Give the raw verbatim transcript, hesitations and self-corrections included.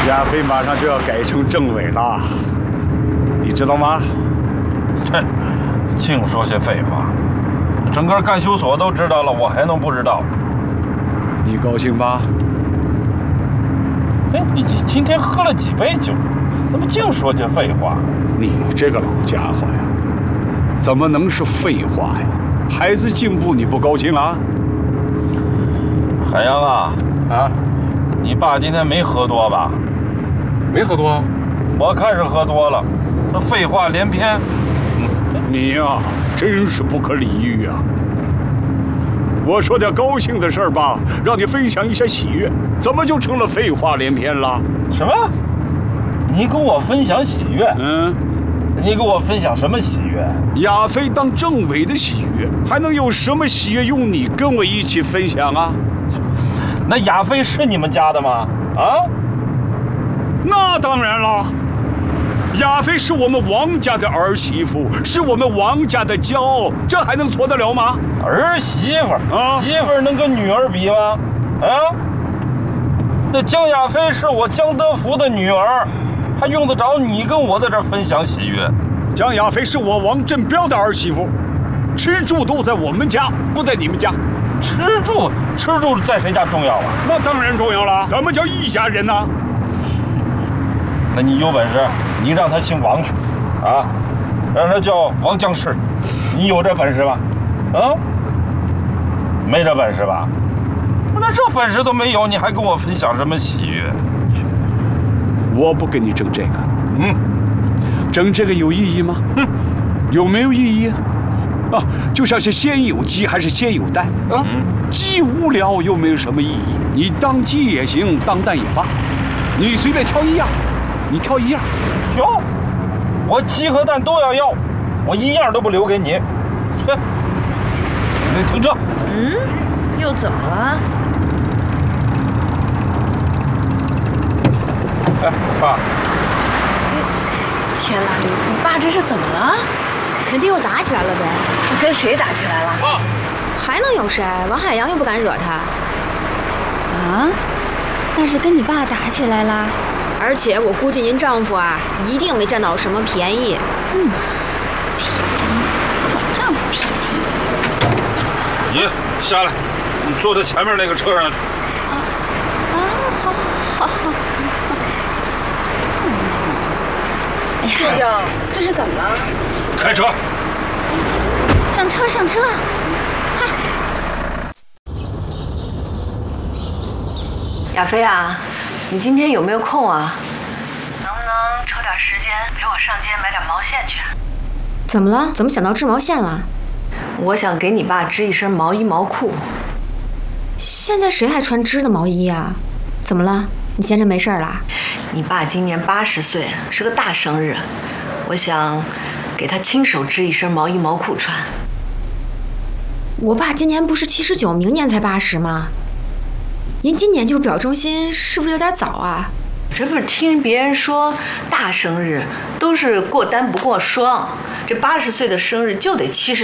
亚飞马上就要改成政委了，你知道吗？ 哼，净说些废话，整个干休所都知道了，我还能不知道？ 你高兴吧？ 哎，你今天喝了几杯酒？怎么净说些废话？ 你这个老家伙呀，怎么能是废话呀？孩子进步你不高兴啊？ 海洋啊啊，你爸今天没喝多吧？ 没喝多， 我看是喝多了，这废话连篇。 你呀、啊，真是不可理喻啊！我说点高兴的事儿吧，让你分享一下喜悦，怎么就成了废话连篇了？ 什么？你跟我分享喜悦？ 嗯， 你跟我分享什么喜悦？ 亚飞当政委的喜悦，还能有什么喜悦用你跟我一起分享啊？ 那亚飞是你们家的吗？啊？ 那当然了，亚飞是我们王家的儿媳妇，是我们王家的骄傲，这还能错得了吗？ 儿媳妇啊， 媳妇能跟女儿比吗？啊？那江亚飞是我江德福的女儿，还用得着你跟我在这分享喜悦？ 江亚飞是我王振彪的儿媳妇，吃住都在我们家，不在你们家。 吃住吃住在谁家重要啊？ 那当然重要了，咱们叫一家人呢、啊。 那你有本事，你让他姓王去，啊，让他叫王江氏，你有这本事吧？啊，没这本事吧？那这本事都没有，你还跟我分享什么喜悦？ 我不跟你争这个， 嗯， 争这个有意义吗？ 哼， 有没有意义啊？啊，就像是先有鸡还是先有蛋啊？ 嗯， 鸡无聊又没有什么意义，你当鸡也行，当蛋也罢，你随便挑一样，你挑一样， 挑，我鸡和蛋都要要，我一样都不留给你。去，你停车。 嗯，又怎么了？ 哎，爸。 天哪，你你爸这是怎么了？ 肯定又打起来了呗。 跟谁打起来了？ 爸， 还能有谁？王海洋又不敢惹他。 啊？那是跟你爸打起来了？ 而且我估计您丈夫啊，一定没占到什么便宜。 嗯，便宜？这么便宜？ 你下来，你坐在前面那个车上去。 啊啊，好，好，好。哎呀， 舅舅，这是怎么了？ 开车。 上车，上车。 亚飞啊，你今天有没有空啊？ 能不能抽点时间陪我上街买点毛线去？ 怎么了？怎么想到织毛线了？ 我想给你爸织一身毛衣毛裤。 现在谁还穿织的毛衣啊？怎么了？你闲着没事啦？ 你爸今年八十岁，是个大生日，我想给他亲手织一身毛衣毛裤穿。 我爸今年不是七十九，明年才八十吗？您今年就表忠心，是不是有点早啊？ 这不是听别人说大生日都是过单不过双，这八十岁的生日就得七十